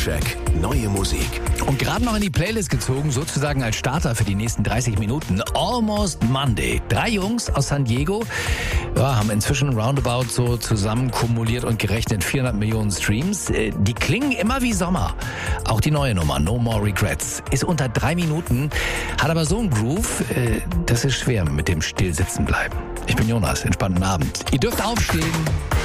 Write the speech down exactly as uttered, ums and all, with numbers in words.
Soundcheck. Neue Musik. Und gerade noch in die Playlist gezogen, sozusagen als Starter für die nächsten dreißig Minuten. Almost Monday. Drei Jungs aus San Diego ja, haben inzwischen roundabout so zusammen kumuliert und gerechnet vierhundert Millionen Streams. Die klingen immer wie Sommer. Auch die neue Nummer, No More Regrets, ist unter drei Minuten, hat aber so einen Groove, das ist schwer mit dem Stillsitzen bleiben. Ich bin Jonas, entspannten Abend. Ihr dürft aufstehen.